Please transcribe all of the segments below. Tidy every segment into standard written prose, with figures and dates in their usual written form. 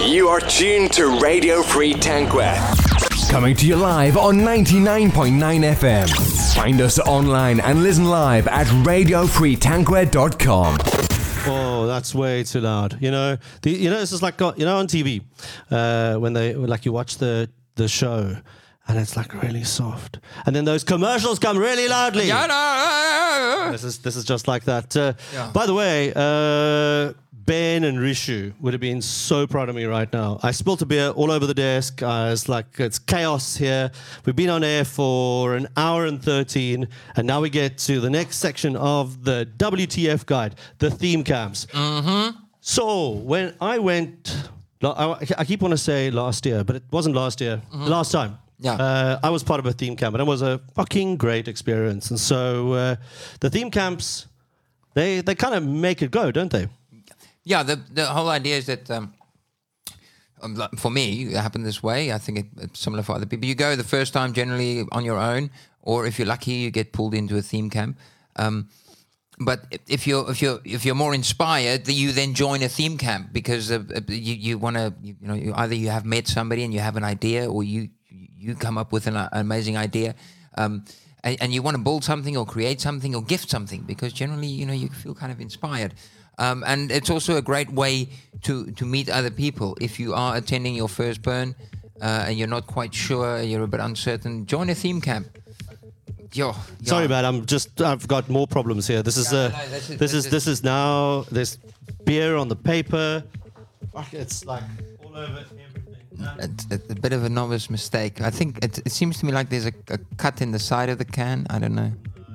You are tuned to Radio Free Tankwa. Coming to you live on 99.9 FM. Find us online and listen live at radiofreetankwa.com. Oh, that's way too loud. This is like on TV when you watch the show and it's like really soft, and then those commercials come really loudly. This is just like that. By the way, Ben and Rishu would have been so proud of me right now. I spilled a beer all over the desk. It's chaos here. We've been on air for an hour and 13, and now we get to the next section of the WTF guide, the theme camps. Mm-hmm. So when I went, I keep wanting to say last year, but it wasn't last year. Mm-hmm. Last time. Yeah. I was part of a theme camp, and it was a fucking great experience. And so the theme camps, they kind of make it go, don't they? Yeah, the whole idea is that, for me, it happened this way. I think it's similar for other people. You go the first time generally on your own, or if you're lucky, you get pulled into a theme camp. But if you're more inspired, you then join a theme camp because you want to, either you have met somebody and you have an idea, or you come up with an amazing idea. And you want to build something or create something or gift something, because generally, you feel kind of inspired. And it's also a great way to meet other people. If you are attending your first burn and you're not quite sure, you're a bit uncertain, join a theme camp. Sorry, man. I've got more problems here. This is now there's beer on the paper. It's like all over everything. It's a bit of a novice mistake. I think it seems to me like there's a cut in the side of the can. I don't know.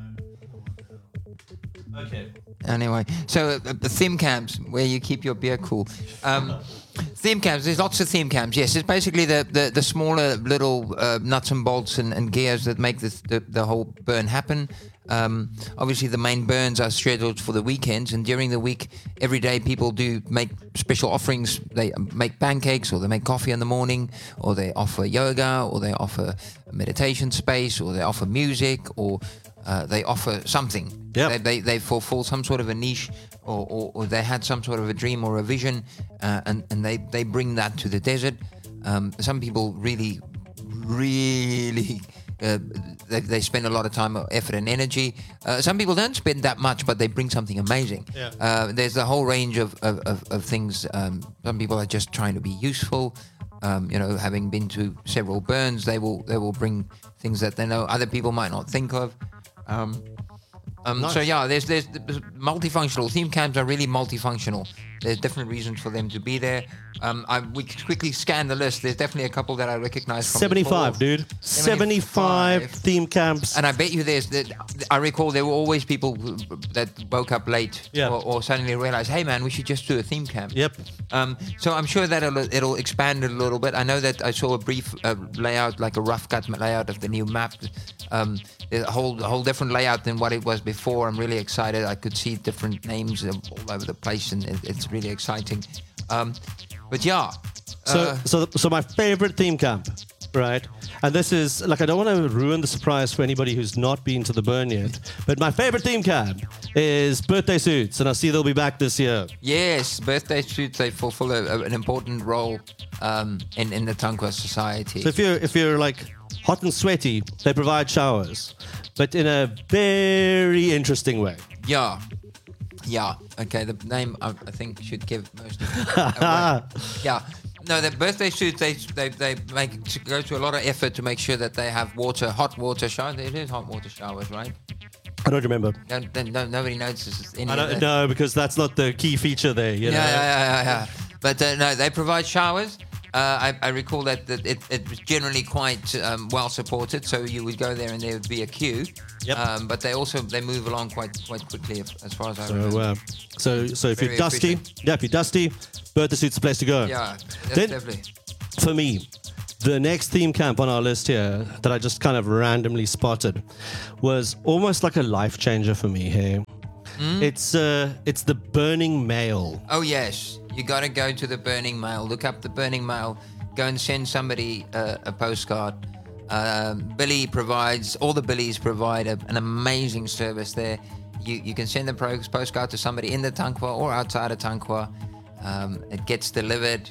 Okay. Anyway, so the theme camps where you keep your beer cool. Theme camps, there's lots of theme camps. Yes, it's basically the smaller little nuts and bolts and gears that make the whole burn happen. Obviously, the main burns are scheduled for the weekends, and during the week, every day people do make special offerings. They make pancakes, or they make coffee in the morning, or they offer yoga, or they offer a meditation space, or they offer music, or they offer something. Yep. They fulfill some sort of a niche, or they had some sort of a dream or a vision, and they bring that to the desert. Some people really they spend a lot of time, effort, and energy. Some people don't spend that much, but they bring something amazing. Yeah. There's a whole range of things. Some people are just trying to be useful. Having been to several burns, they will bring things that they know other people might not think of. Nice. So yeah, there's multifunctional. Theme camps are really multifunctional. There's different reasons for them to be there. We quickly scan the list. There's definitely a couple that I recognize from 75, dude. 75 theme camps. And I bet you I recall there were always people that woke up late, Yeah. or suddenly realized, hey man, we should just do a theme camp. Yep. So I'm sure that it'll expand it a little bit. I know that I saw a brief layout, like a rough cut layout of the new map. A whole different layout than what it was before. I'm really excited. I could see different names all over the place, and it's really exciting. But yeah. So my favorite theme camp, right? And this is, I don't want to ruin the surprise for anybody who's not been to the burn yet, but my favorite theme camp is Birthday Suits, and I see they'll be back this year. Yes, Birthday Suits, they fulfill an important role in the Tankwa society. So if you're hot and sweaty, they provide showers, but in a very interesting way. Yeah. Okay, the name I think should give most of it away. Yeah. No, the Birthday Suits, they go to a lot of effort to make sure that they have hot water showers. It is hot water showers, right? I don't remember. Nobody notices any I of don't that. know, because that's not the key feature there. Yeah. But no, they provide showers. I recall that it was generally quite well supported, so you would go there and there would be a queue. Yep. But they move along quite quickly, as far as I remember. So if you're dusty, Birthday Suit's the place to go. Yeah, Then, definitely. For me, the next theme camp on our list here that I just kind of randomly spotted was almost like a life changer for me here. It's the Burning Mail. Oh yes, you got to go to the Burning Mail. Look up the Burning Mail. Go and send somebody a postcard. Billy provides, all the Billies provide an amazing service there. You can send the postcard to somebody in the Tankwa or outside of Tankwa. It gets delivered.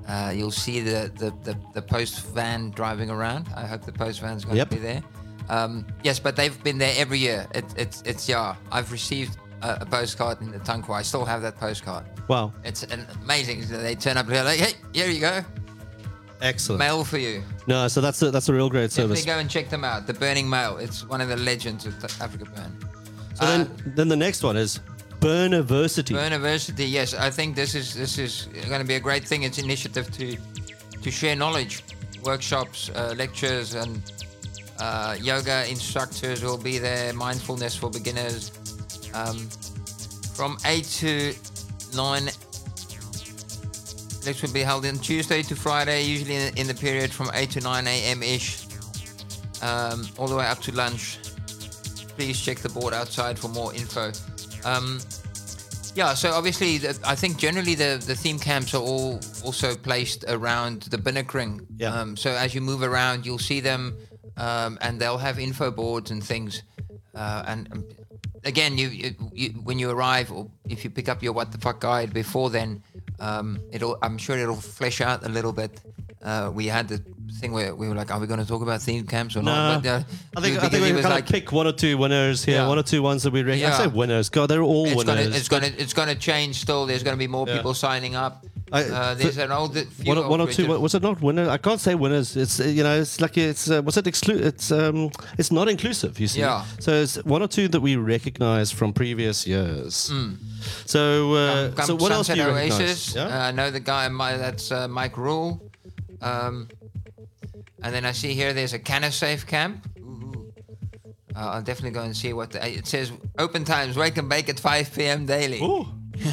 You'll see the post van driving around. I hope the post van's going Yep. to be there. Yes, but they've been there every year. It's yeah. I've received a postcard in the Tankwa. I still have that postcard. Wow. It's amazing. They turn up here like, hey, here you go, Excellent. mail for you. No, so that's a real great Definitely service. go and check them out. The Burning Mail. It's one of the legends of Africa Burn. So then the next one is Burniversity. Burniversity, yes. I think this is going to be a great thing. It's an initiative to share knowledge, workshops, lectures, and yoga instructors will be there. Mindfulness for beginners. From 8 to 9. This will be held on Tuesday to Friday, usually in the period from 8 to 9 a.m. ish, all the way up to lunch. Please check the board outside for more info. Yeah, so obviously, I think generally the theme camps are all also placed around the Binnekring. Yeah. So as you move around, you'll see them, and they'll have info boards and things. And again, you when you arrive, or if you pick up your What the Fuck guide before then, I'm sure it'll flesh out a little bit. We had the thing where we were like, are we going to talk about theme camps or not? No, But, I think because we he was kind like, of pick one or two winners here, Yeah. one or two ones that we recognize. I Yeah. say winners. God, they're all winners. it's gonna change still. There's gonna be more Yeah. people signing up. I- There's an old few one or two. original- Was it not winners? I can't say winners. It's it's like it's was it it's not inclusive. You see. Yeah. So it's one or two that we recognize from previous years. So so what else do you Sunset recognize? Oasis. Yeah? I know the guy. That's Mike Rule. And then I see here there's a Canasafe camp. Ooh. I'll definitely go and see what it says. Open times, wake and bake at 5 p.m. daily. Ooh.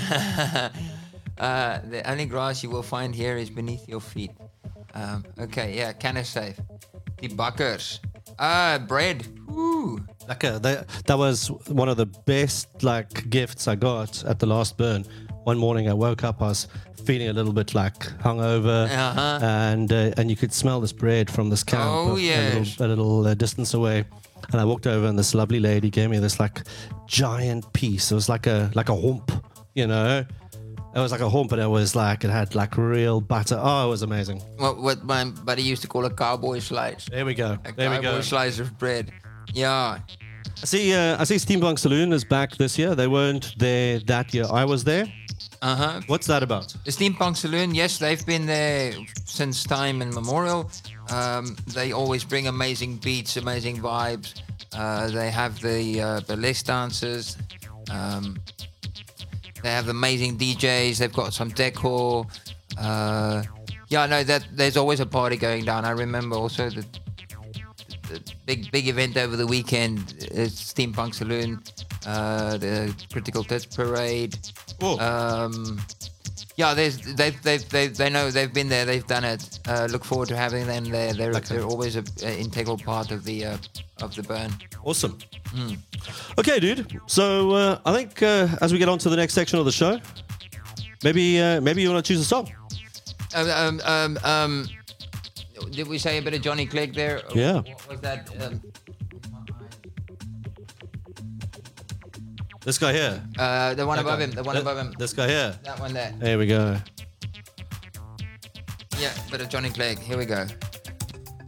The only grass you will find here is beneath your feet. Okay, yeah, Canasafe. The Buckers. Bread. Ooh. That was one of the best gifts I got at the last burn. One morning I woke up, I was feeling a little bit hungover, and you could smell this bread from this camp Oh, yes. a little distance away. And I walked over, and this lovely lady gave me this giant piece. It was like a hump, It was like a hump, and it had real butter. Oh, it was amazing. What my buddy used to call a cowboy slice. There we go. A There we cowboy go. slice of bread. Yeah. I see Steampunk Saloon is back this year. They weren't there that year. I was there. Uh-huh. What's that about? The Steampunk Saloon, yes, they've been there since time immemorial. They always bring amazing beats, amazing vibes. They have the burlesque dancers. They have amazing DJs. They've got some decor. There's always a party going down. I remember also the big event over the weekend is Steampunk Saloon, the Critical Tits Parade. Oh. They know they've been there, they've done it. Look forward to having them there. They're always an integral part of the burn. Awesome. Okay, dude. So I think as we get on to the next section of the show, maybe you want to choose a song. Did we say a bit of Johnny Clegg there? Yeah. What was that? This guy here. The one That above guy. him. The one above him. This guy here. That one there. There we go. Yeah, bit of Johnny Clegg. Here we go.